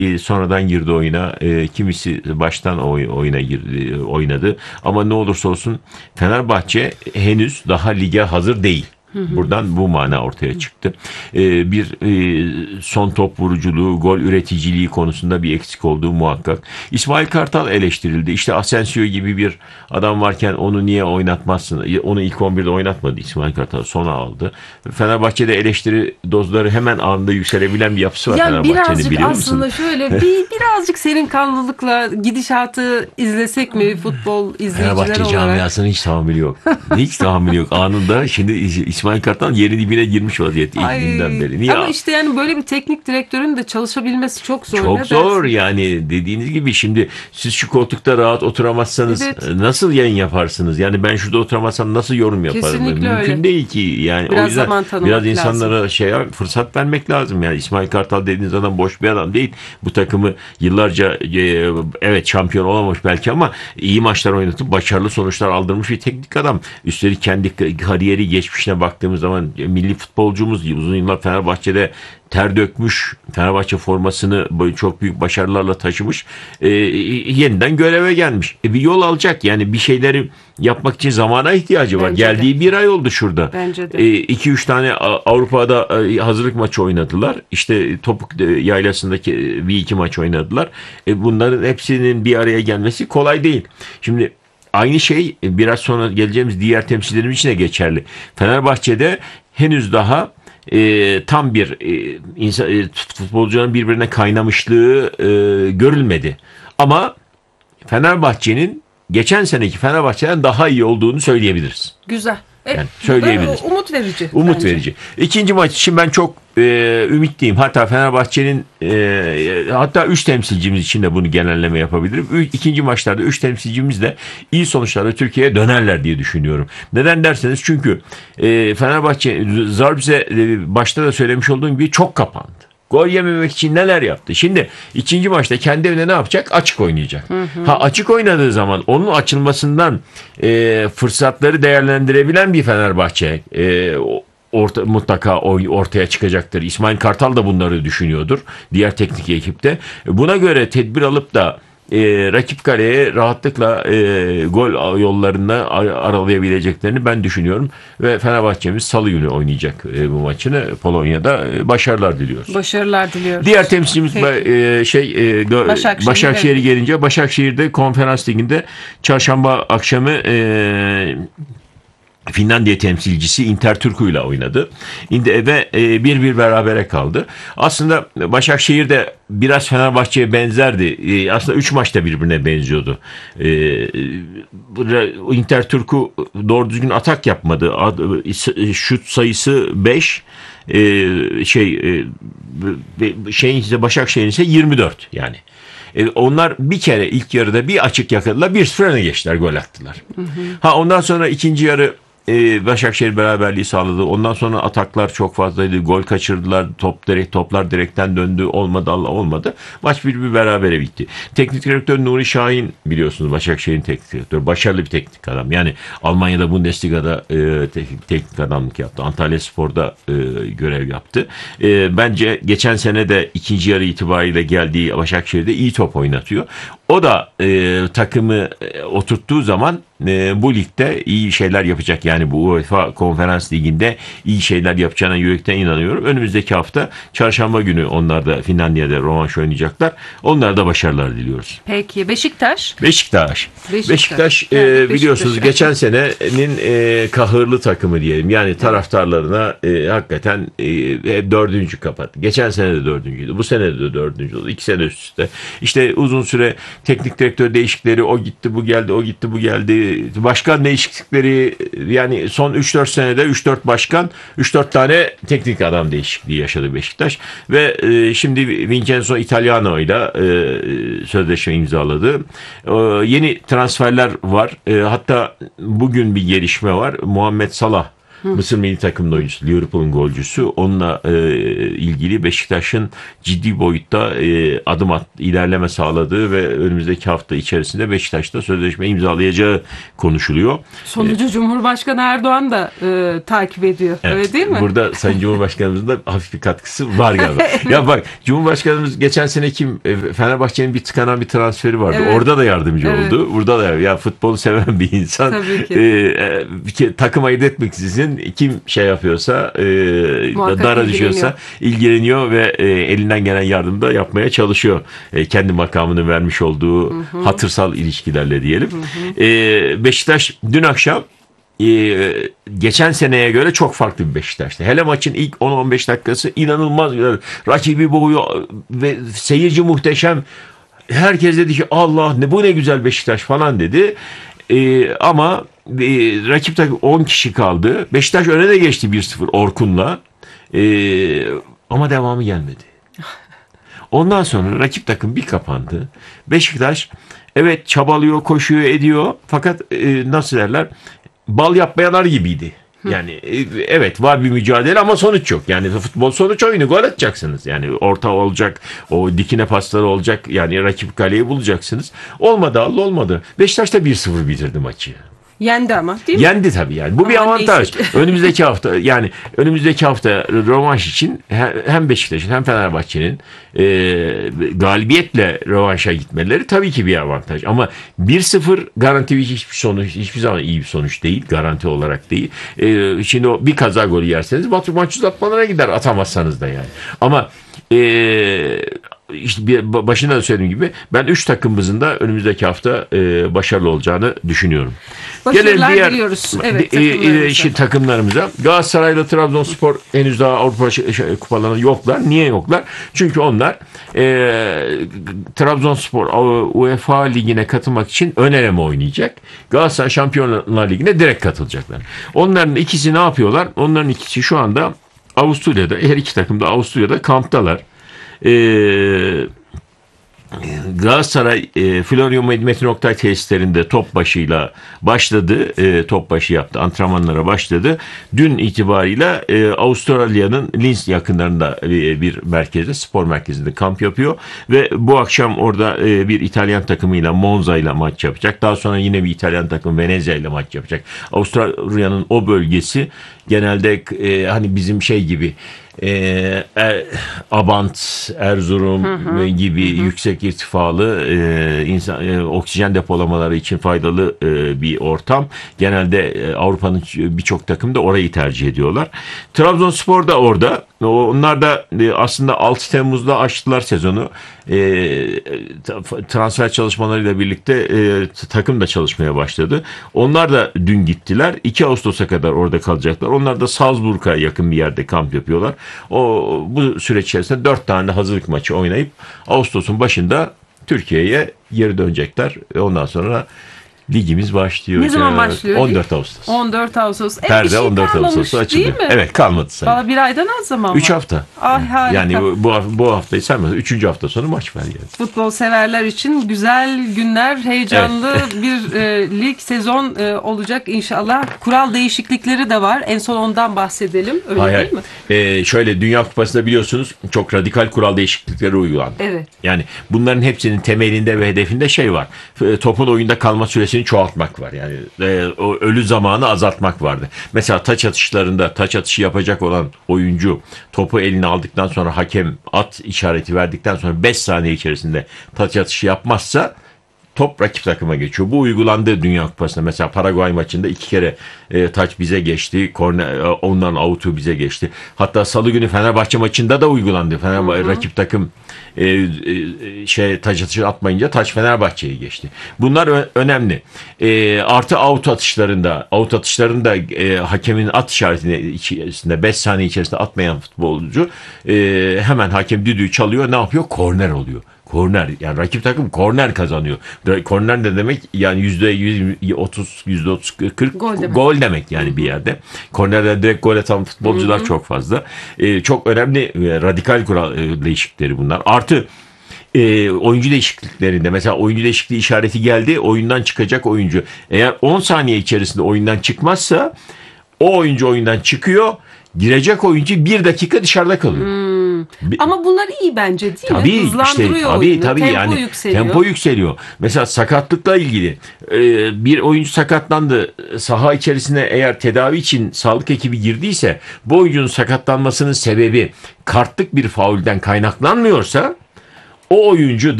sonradan girdi oyuna. Kimisi baştan oyuna girdi, oynadı. Ama ne olursa olsun Fenerbahçe henüz daha lige hazır değil. Buradan bu mana ortaya çıktı. Bir son top vuruculuğu, gol üreticiliği konusunda bir eksik olduğu muhakkak. İsmail Kartal eleştirildi. İşte Asensio gibi bir adam varken onu niye oynatmazsın? Onu ilk 11'de oynatmadı İsmail Kartal. Sona aldı. Fenerbahçe'de eleştiri dozları hemen anında yükselebilen bir yapısı var Fenerbahçe'nin, biliyor musun? Aslında şöyle birazcık senin kanlılıkla gidişatı izlesek mi futbol izleyiciler Fenerbahçe olarak? camiasının hiç tahammülü yok. Hiç tahammülü yok. Anında şimdi İsmail Kartal yerin dibine girmiş vaziyette ilk günden beri. Niye? Ama işte yani böyle bir teknik direktörün de çalışabilmesi çok zor. Çok zor yani, dediğiniz gibi şimdi siz şu koltukta rahat oturamazsanız nasıl yayın yaparsınız? Yani ben şurada oturamazsam nasıl yorum yaparım? Kesinlikle Mümkün öyle. değil ki. Yani Biraz o yüzden zaman tanımak biraz insanlara lazım. fırsat vermek lazım. Yani İsmail Kartal dediğiniz adam boş bir adam değil. Bu takımı yıllarca evet şampiyon olamamış belki ama iyi maçlar oynatıp başarılı sonuçlar aldırmış bir teknik adam. Üstelik kendi kariyeri geçmişine baktığımız zaman milli futbolcumuz, uzun yıllar Fenerbahçe'de ter dökmüş, Fenerbahçe formasını çok büyük başarılarla taşımış, yeniden göreve gelmiş. Bir yol alacak, yani bir şeyleri yapmak için zamana ihtiyacı var. Bence Geldiği bir ay oldu şurada. Bence de. 2-3 tane Avrupa'da hazırlık maçı oynadılar. İşte Topuk Yaylası'ndaki bir iki maç oynadılar. Bunların hepsinin bir araya gelmesi kolay değil. Şimdi aynı şey biraz sonra geleceğimiz diğer temsilcilerimiz için de geçerli. Fenerbahçe'de henüz daha tam bir futbolcuların birbirine kaynamışlığı görülmedi. Ama Fenerbahçe'nin geçen seneki Fenerbahçe'den daha iyi olduğunu söyleyebiliriz. Güzel. Yani söyleyebiliriz. Umut verici. Umut bence. verici. İkinci maç için ben çok ümitliyim. Hatta Fenerbahçe'nin hatta 3 temsilcimiz için de bunu genelleme yapabilirim. İkinci maçlarda 3 temsilcimiz de iyi sonuçlarla Türkiye'ye dönerler diye düşünüyorum. Neden derseniz çünkü Fenerbahçe Zarbze başta da söylemiş olduğum gibi çok kapandı. Gol yememek için neler yaptı? Şimdi ikinci maçta kendi evine ne yapacak? Açık oynayacak. Açık oynadığı zaman onun açılmasından fırsatları değerlendirebilen bir Fenerbahçe mutlaka ortaya çıkacaktır. İsmail Kartal da bunları düşünüyordur. Diğer teknik ekipte. Buna göre tedbir alıp da rakip kaleye rahatlıkla gol yollarını aralayabileceklerini ben düşünüyorum. Ve Fenerbahçe'miz Salı günü oynayacak bu maçını Polonya'da. Başarılar diliyoruz. Başarılar diliyoruz. Diğer temsilcimiz Başakşehir'e gelince, Başakşehir'de Konferans Ligi'nde çarşamba akşamı Finlandiya temsilcisi Interturku ile oynadı. Ve 1-1 berabere kaldı. Aslında Başakşehir de biraz Fenerbahçe'ye benzerdi. Aslında 3 maçta birbirine benziyordu. Interturku doğru düzgün atak yapmadı. Şut sayısı 5. Başakşehir'in ise 24 yani. Onlar bir kere ilk yarıda bir açık yakaladılar. 1-0 öne geçtiler, gol attılar. Ondan sonra ikinci yarı Başakşehir beraberliği sağladı. Ondan sonra ataklar çok fazlaydı. Gol kaçırdılar. Toplar direkten döndü. Olmadı. Maç bir berabere bitti. Teknik direktör Nuri Şahin, biliyorsunuz Başakşehir'in teknik direktörü. Başarılı bir teknik adam. Yani Almanya'da Bundesliga'da teknik adamlık yaptı. Antalyaspor'da görev yaptı. Bence geçen sene de ikinci yarı itibariyle geldiği Başakşehir'de iyi top oynatıyor. O da takımı oturttuğu zaman bu ligde iyi şeyler yapacak. Yani bu UEFA Konferans Ligi'nde iyi şeyler yapacağına yürekten inanıyorum. Önümüzdeki hafta çarşamba günü onlar da Finlandiya'da rövanş oynayacaklar. Onlara da başarılar diliyoruz. Peki Beşiktaş biliyorsunuz geçen senenin kahırlı takımı diyelim. Yani taraftarlarına hakikaten dördüncü kapattı. Geçen sene de dördüncüydü. Bu sene de dördüncü oldu. 2 sene üst üste. İşte uzun süre teknik direktör değişikleri, o gitti bu geldi, o gitti bu geldi. Başkan değişiklikleri, yani son 3-4 senede 3-4 başkan, 3-4 tane teknik adam değişikliği yaşadı Beşiktaş. Ve şimdi Vincenzo Italiano ile sözleşme imzaladı. Yeni transferler var. Hatta bugün bir gelişme var. Muhammed Salah Mısır milli takımının oyuncusu, Liverpool'un golcüsü. Onunla ilgili Beşiktaş'ın ciddi boyutta ilerleme sağladığı ve önümüzdeki hafta içerisinde Beşiktaş'ta sözleşme imzalayacağı konuşuluyor. Sonucu Cumhurbaşkanı Erdoğan da takip ediyor. Evet, öyle değil mi? Burada Sayın Cumhurbaşkanımızın da hafif bir katkısı var galiba. Ya bak, Cumhurbaşkanımız geçen sene Fenerbahçe'nin bir tıkanan bir transferi vardı. Evet. Orada da yardımcı oldu. Burada da ya futbolu seven bir insan. Tabii ki. Takım ayırt etmeksizin kim şey yapıyorsa, dara düşüyorsa ilgileniyor ve elinden gelen yardımı da yapmaya çalışıyor. Kendi makamını vermiş olduğu hatırsal ilişkilerle diyelim. Beşiktaş dün akşam geçen seneye göre çok farklı bir Beşiktaş'tı. Hele maçın ilk 10-15 dakikası inanılmaz. Rakibi boğuyor ve seyirci muhteşem. Herkes dedi ki Allah bu ne güzel Beşiktaş falan dedi. Ama rakip takım 10 kişi kaldı. Beşiktaş öne de geçti 1-0 Orkun'la. Ama devamı gelmedi. Ondan sonra rakip takım bir kapandı. Beşiktaş evet çabalıyor, koşuyor, ediyor. Fakat nasıl derler? Bal yapmayanlar gibiydi. Yani evet var bir mücadele ama sonuç yok. Yani futbol sonuç oyunu, gol atacaksınız. Yani orta olacak, o dikine pasları olacak. Yani rakip kaleyi bulacaksınız. Olmadı, olmadı. Beşiktaş da 1-0 bitirdi maçı. Yendi ama değil mi? Yendi tabii yani. Bu ama bir avantaj. Önümüzdeki hafta rövanş için hem Beşiktaş'ın hem Fenerbahçe'nin galibiyetle rövanşa gitmeleri tabii ki bir avantaj. Ama 1-0 garanti hiçbir sonuç, hiçbir zaman iyi bir sonuç değil. Garanti olarak değil. Şimdi o bir kaza golü yerseniz maç uzatmalara gider, atamazsanız da yani. Ama işte başında da söylediğim gibi ben 3 takımımızın da önümüzdeki hafta başarılı olacağını düşünüyorum. Başarılar diliyoruz. Evet, takımlarımıza. Galatasaray'la Trabzonspor henüz daha Avrupa kupalarında yoklar. Niye yoklar? Çünkü onlar Trabzonspor UEFA Ligi'ne katılmak için ön eleme oynayacak. Galatasaray Şampiyonlar Ligi'ne direkt katılacaklar. Onların ikisi ne yapıyorlar? Onların ikisi şu anda Avusturya'da, her iki takım da Avusturya'da kamptalar. Galatasaray Florya Metin Oktay tesislerinde top başıyla başladı. Top başı yaptı. Antrenmanlara başladı. Dün itibariyle Avustralya'nın Linz yakınlarında bir merkezde, spor merkezinde kamp yapıyor. Ve bu akşam orada bir İtalyan takımıyla Monza ile maç yapacak. Daha sonra yine bir İtalyan takım Venezia ile maç yapacak. Avustralya'nın o bölgesi genelde hani bizim şey gibi Abant, Erzurum gibi yüksek irtifalı oksijen depolamaları için faydalı bir ortam. Genelde Avrupa'nın birçok takımı da orayı tercih ediyorlar. Trabzonspor da orada. Onlar da aslında 6 Temmuz'da açtılar sezonu. Transfer çalışmalarıyla birlikte takım da çalışmaya başladı. Onlar da dün gittiler. 2 Ağustos'a kadar orada kalacaklar. Onlar da Salzburg'a yakın bir yerde kamp yapıyorlar. Bu süreç içerisinde 4 tane hazırlık maçı oynayıp Ağustos'un başında Türkiye'ye geri dönecekler. Ondan sonra ligimiz başlıyor. Ne zaman başlıyor? 14 Ağustos. 14 Ağustos. Perde şey 14 Ağustos'ta açılıyor. Değil mi? Evet, kalmadı sayın. Valla bir aydan az zaman 3 hafta. Ay, harika. Yani bu haftayı saymazsa 3. hafta sonu maç var yani. Futbol severler için güzel günler, heyecanlı bir lig sezon olacak inşallah. Kural değişiklikleri de var. En son ondan bahsedelim. Öyle değil mi? Şöyle, Dünya Kupası'nda biliyorsunuz çok radikal kural değişiklikleri uygulandı. Evet. Yani bunların hepsinin temelinde ve hedefinde şey var. Topun oyunda kalma süresini çoğaltmak var. Yani o ölü zamanı azaltmak vardı. Mesela taç atışlarında taç atışı yapacak olan oyuncu topu eline aldıktan sonra hakem at işareti verdikten sonra 5 saniye içerisinde taç atışı yapmazsa top rakip takıma geçiyor. Bu uygulandı Dünya Kupası'nda. Mesela Paraguay maçında 2 kere taç bize geçti. Onların avutu bize geçti. Hatta Salı günü Fenerbahçe maçında da uygulandı. Rakip takım taç atışı atmayınca taç Fenerbahçe'ye geçti. Bunlar önemli. Artı out atışlarında hakemin at işaretine içerisinde 5 saniye içerisinde atmayan futbolcu hemen hakem düdüğü çalıyor. Ne yapıyor? Korner oluyor. Korner, yani rakip takım korner kazanıyor. Korner ne demek? Yani %30, %40 gol demek yani bir yerde. Kornerden direkt gol atan futbolcular çok fazla. Çok önemli radikal kural değişiklikleri bunlar. Artı oyuncu değişikliklerinde mesela oyuncu değişikliği işareti geldi. Oyundan çıkacak oyuncu eğer 10 saniye içerisinde oyundan çıkmazsa O oyuncu oyundan çıkıyor. Girecek oyuncu 1 dakika dışarıda kalıyor. Ama bunlar iyi bence değil Tabii, mi? Hızlandırıyor işte, oyunu. tabii Tempo yani yükseliyor. tempo yükseliyor. Mesela sakatlıkla ilgili bir oyuncu sakatlandı. Saha içerisine eğer tedavi için sağlık ekibi girdiyse bu oyuncunun sakatlanmasının sebebi kartlık bir faulden kaynaklanmıyorsa o oyuncu